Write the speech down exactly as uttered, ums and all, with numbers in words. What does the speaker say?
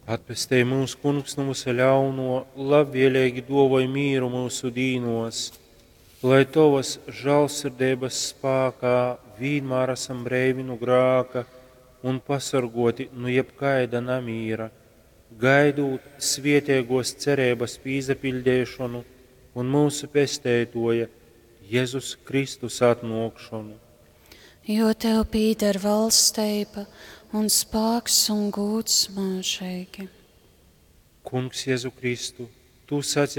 Atpestēj mūsu kungs no mūsu ļauno, labvēlīgi dāvāj mīru mūsu dīnos, lai tavas žēlsirdības spēkā vienmēr esam brīvi no grēka un pasargoti no jebkaida nemīra, gaidot svētīgos cerības piepildīšanu un mūsu Pestītāja Jēzus Kristus atnākšanu. Jo tev pieder valstība un spēks un gods mūžīgi. Kungs Jēzu Kristu, tu sacīji